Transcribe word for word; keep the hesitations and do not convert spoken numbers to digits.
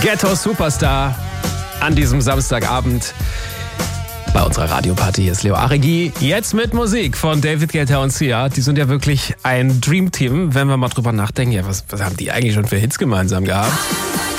Ghetto Superstar an diesem Samstagabend bei unserer Radioparty. Hier ist Leo Arigi. Jetzt mit Musik von David Guetta und Sia. Die sind ja wirklich ein Dreamteam, wenn wir mal drüber nachdenken. Ja, was, was haben die eigentlich schon für Hits gemeinsam gehabt?